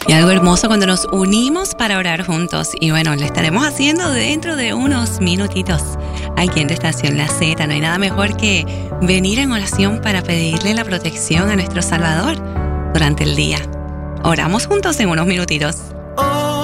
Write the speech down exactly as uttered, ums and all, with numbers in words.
Y algo hermoso cuando nos unimos para orar juntos. Y bueno, lo estaremos haciendo dentro de unos minutitos aquí en Estación La Z. No hay nada mejor que venir en oración para pedirle la protección a nuestro Salvador durante el día. Oramos juntos en unos minutitos.